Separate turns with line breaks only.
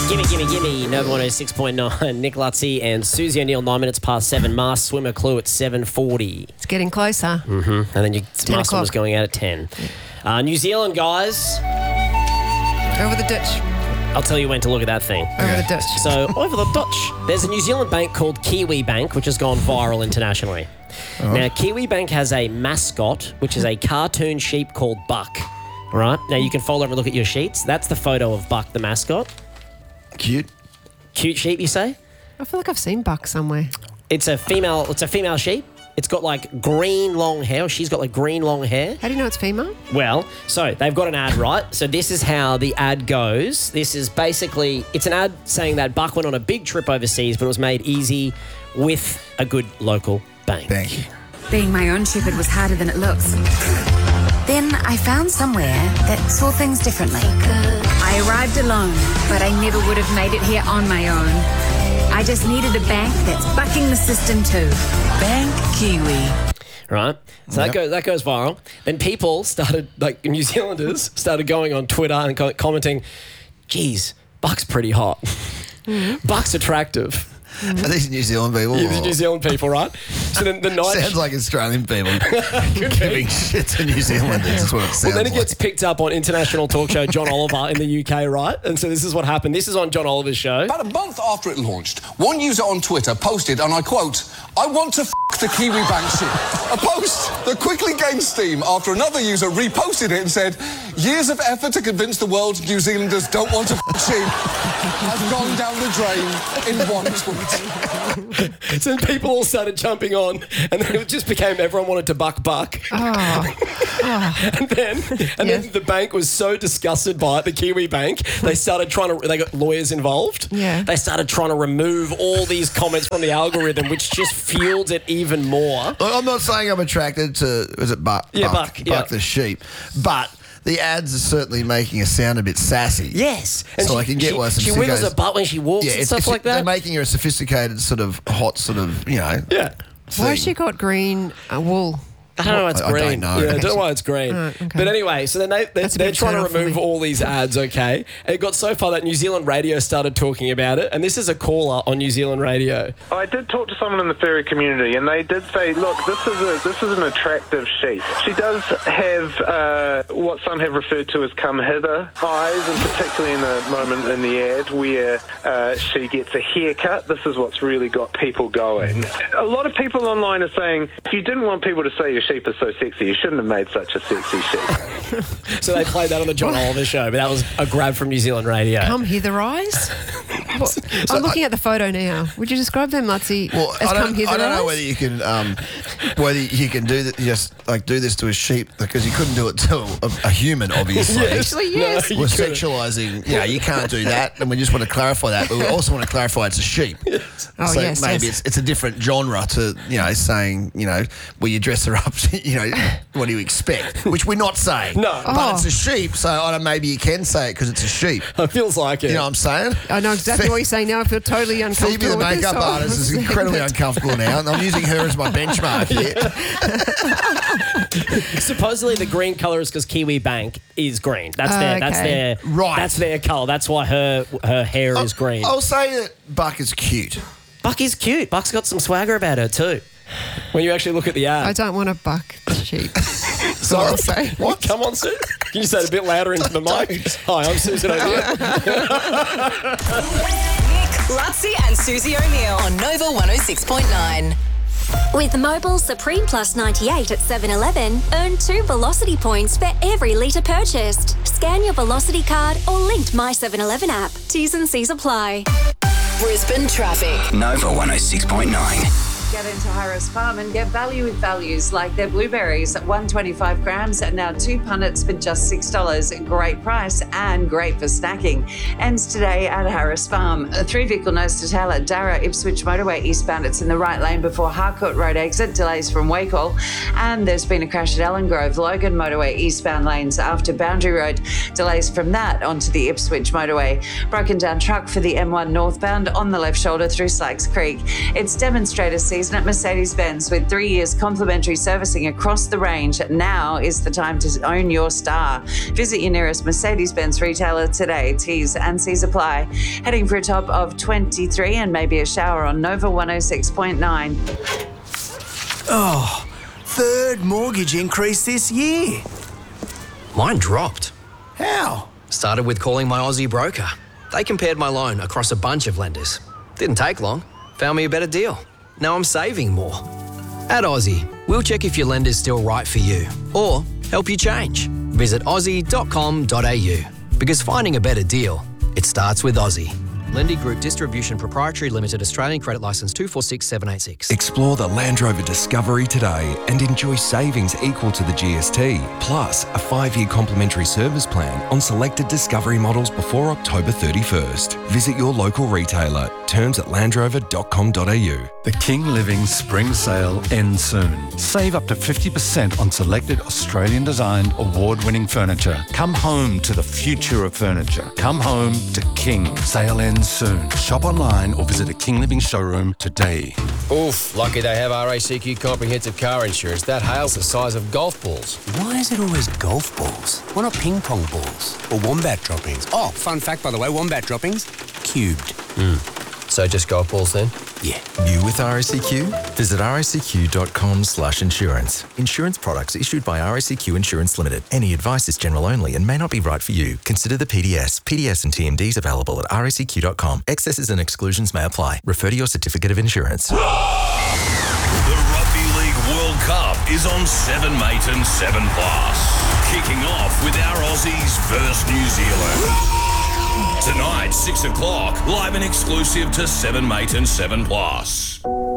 Gimme. Nova 106.9. Nick Lutzi and Susie O'Neill, 9 minutes past 7. Mars swimmer clue at 7:40.
It's getting closer.
And then your Mars swimmer's going out at 10. New Zealand, guys.
Over the ditch.
I'll tell you when to look at that thing.
Over the ditch.
So, over the Dutch. There's a New Zealand bank called Kiwi Bank, which has gone viral internationally. Now, Kiwi Bank has a mascot, which is a cartoon sheep called Buck. Right? Now, you can fold over and look at your sheets. That's the photo of Buck, the mascot.
Cute.
Cute sheep, you say?
I feel like I've seen Buck somewhere.
It's a female sheep. It's got like green long hair. She's got like green long hair.
How do you know it's female?
Well, so they've got an ad, right? So this is how the ad goes. This is basically, it's an ad saying that Buck went on a big trip overseas, but it was made easy with a good local bank.
Thank you.
Being my own shepherd was harder than it looks. Then I found somewhere that saw things differently. I arrived alone, but I never would have made it here on my own. I just needed a bank that's bucking the system too. Bank Kiwi.
Right? So that goes viral. Then people started, like New Zealanders, started going on Twitter and commenting, geez, Buck's pretty hot. Buck's attractive.
Are these New Zealand people?
Yeah, these New Zealand people, right? So then the night...
Sounds like Australian people giving shit to New Zealanders. That's what it sounds like.
Well, then it gets picked up on international talk show John Oliver in the UK, right? And so this is what happened. This is on John Oliver's show.
About a month after it launched, one user on Twitter posted, and I quote, "I want to f*** the Kiwi Bank sheep." A post that quickly gained steam after another user reposted it and said, "Years of effort to convince the world New Zealanders don't want to f*** sheep has gone down the drain in one tweet."
So then people all started jumping on, and then it just became everyone wanted to buck. And then the bank was so disgusted by it, the Kiwi Bank, they got lawyers involved.
Yeah.
They started trying to remove all these comments from the algorithm, which just fueled it even more.
Look, I'm not saying I'm attracted to, is it Buck?
Yeah, Buck.
Buck the sheep. But the ads are certainly making her sound a bit sassy.
Yes. And
so I can get why some
she
sickos...
wiggles her butt when she walks and stuff like that.
They're making her a sophisticated sort of hot sort of,
Yeah.
Why has she got green wool?
I don't know why it's green.
I don't know.
Yeah, I don't know why it's green.
Okay.
But anyway, so then they're trying to remove all these ads, okay? And it got so far that New Zealand radio started talking about it. And this is a caller on New Zealand radio.
I did talk to someone in the furry community, and they did say, look, this is an attractive sheep. She does have what some have referred to as come hither eyes, and particularly in the moment in the ad where she gets a haircut. This is what's really got people going. A lot of people online are saying, if you didn't want people to say your sheep is so sexy, you shouldn't have made such a sexy sheep.
So they played that on the John Oliver show, but that was a grab from New Zealand radio.
Come hither eyes? I'm looking at the photo now. Would you describe them, Lutzi, as come hither eyes?
I don't know whether you can do that, just like do this to a sheep, because you couldn't do it to a human, obviously.
Actually, yes.
We're sexualising. You can't do that, and we just want to clarify that. But we also want to clarify it's a sheep.
Oh,
so
yes,
maybe it's a different genre to saying will you dress her up? What do you expect? Which we're not saying.
No,
but it's a sheep, so I don't. Maybe you can say it because it's a sheep.
It feels like it.
You know what I'm saying?
I know exactly what you're saying now. I feel totally uncomfortable.
Phoebe, the makeup artist, is incredibly uncomfortable now, and I'm using her as my benchmark here.
Supposedly, the green colour is because Kiwi Bank is green. That's their colour. That's why her hair is green.
I'll say that Buck is cute.
Buck is cute. Buck's got some swagger about her too. When you actually look at the ad.
I don't want to buck the sheep.
Sorry.
I'll say.
What? Come on, Sue. Can you say it a bit louder into the mic? Hi, I'm Susan O'Neill.
Lutzi and Susie O'Neill on Nova 106.9.
With Mobil Supreme Plus 98 at 7-Eleven, earn 2 Velocity points for every litre purchased. Scan your Velocity card or linked My 7-Eleven app. T's and C's apply.
Brisbane traffic.
Nova 106.9.
Get into Harris Farm and get value with values like their blueberries at 125 grams and now 2 punnets for just $6. Great price and great for snacking. Ends today at Harris Farm. A 3-vehicle nose to tail at Darra Ipswich motorway eastbound. It's in the right lane before Harcourt Road exit. Delays from Wakehall. And there's been a crash at Ellen Grove, Logan motorway eastbound lanes after Boundary Road. Delays from that onto the Ipswich motorway. Broken down truck for the M1 northbound on the left shoulder through Sykes Creek. It's demonstrator season season at Mercedes-Benz with 3 years complimentary servicing across the range. Now is the time to own your star. Visit your nearest Mercedes-Benz retailer today. T's and C's apply. Heading for a top of 23 and maybe a shower on Nova 106.9.
Oh, third mortgage increase this year.
Mine dropped.
How?
Started with calling my Aussie broker. They compared my loan across a bunch of lenders. Didn't take long. Found me a better deal. Now I'm saving more. At Aussie, we'll check if your lender's still right for you or help you change. Visit aussie.com.au because finding a better deal, it starts with Aussie. Lendy Group Distribution Proprietary Limited, Australian Credit Licence 246786.
Explore the Land Rover Discovery today and enjoy savings equal to the GST, plus a 5-year complimentary service plan on selected Discovery models before October 31st. Visit your local retailer. Terms at landrover.com.au.
The King Living Spring Sale ends soon. Save up to 50% on selected Australian-designed, award-winning furniture. Come home to the future of furniture. Come home to King. Sale ends soon. Shop online or visit a King Living showroom today.
Oof, lucky they have RACQ comprehensive car insurance. That hail's the size of golf balls.
Why is it always golf balls? Why not ping pong balls? Or wombat droppings? Oh, fun fact, by the way, wombat droppings, cubed.
So just golf balls then?
Yeah.
You with RACQ? Visit racq.com/insurance. Insurance products issued by RACQ Insurance Limited. Any advice is general only and may not be right for you. Consider the PDS. PDS and TMDs available at racq.com. Excesses and exclusions may apply. Refer to your certificate of insurance.
The Rugby League World Cup is on 7 Mate and 7 Plus. Kicking off with our Aussies versus New Zealand. Tonight, 6 o'clock, live and exclusive to 7 Mate and 7 Plus.